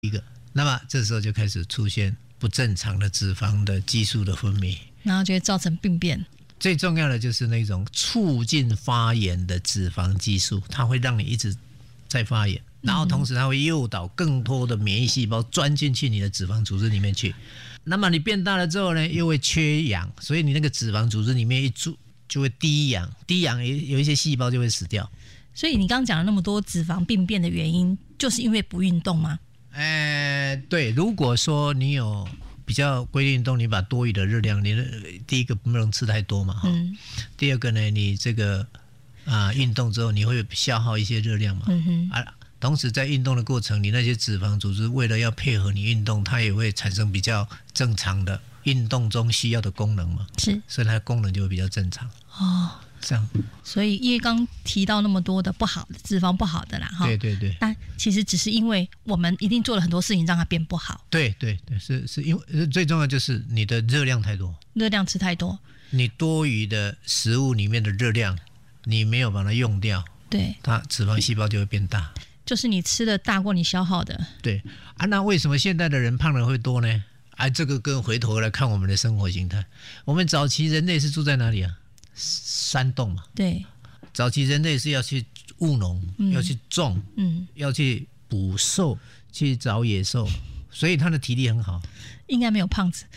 一个，那么这时候就开始出现不正常的脂肪的激素的分泌， 然后就会造成病变。 最重要的就是那种促进发炎的脂肪激素，它会让你一直在发炎，然后同时它会诱导更多的免疫细胞钻进去你的脂肪组织里面去。那么你变大了之后呢，又会缺氧，所以你那个脂肪组织里面一住就会低氧，低氧有一些细胞就会死掉。 所以你刚刚讲了那么多脂肪病变的原因，就是因为不运动吗？ 对，如果说你有比较规律运动，你把多余的热量，你第一个不能吃太多嘛，第二个呢，你这个运动之后你会消耗一些热量嘛，同时在运动的过程，你那些脂肪组织为了要配合你运动，它也会产生比较正常的运动中需要的功能嘛， 是， 所以它的功能就会比较正常。这样。 所以因为刚提到那么多的不好的脂肪不好的啦， 对对对， 但其实只是因为我们一定做了很多事情让它变不好。 对对对，是因为最重要就是你的热量太多， 热量吃太多， 你多余的食物里面的热量你没有把它用掉， 对， 它脂肪细胞就会变大， 就是你吃的大过你消耗的。 对那为什么现代的人胖的会多呢？这个跟回头来看我们的生活形态，我们早期人类是住在哪里啊？山洞嘛， 对， 早期人类是要去务农，要去种，要去捕兽，去找野兽，所以他的体力很好， 应该没有胖子。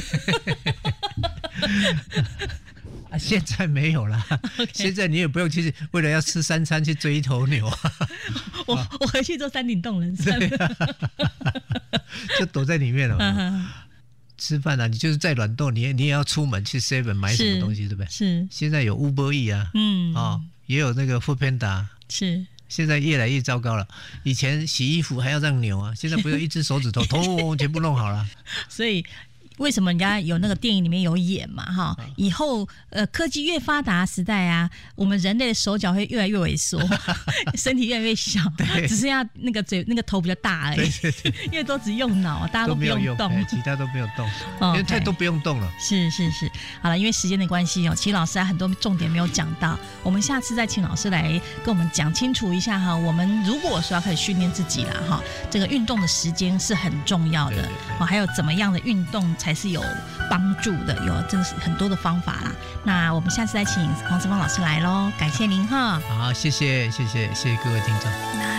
现在没有啦现在你也不用去为了要吃3餐去追一头牛我回去做山顶洞人参就躲在里面了吃饭你就是在软豆，你也要出门去 7 买什么东西，对不对？ 是。 现在有 Uber Eats 也有那个 Foodpanda， 是。现在越来越糟糕了。以前洗衣服还要让扭现在不是一只手指头全部弄好了。 所以为什么人家有那个电影里面有演嘛以后科技越发达时代啊，我们人类的手脚会越来越萎缩身体越来越小，只剩下那个嘴那个头比较大而已。对因为都只用脑，大家都不用动， 其他都没有动因为太都不用动了。是。 好了，因为时间的关系齐老师很多重点没有讲到，我们下次再请老师来跟我们讲清楚一下我们如果说要开始训练自己啦这个运动的时间是很重要的，还有怎么样的运动才是有帮助的，有这个很多的方法啦。那我们下次再请黄志芳老师来咯，感谢您好，谢谢各位听众。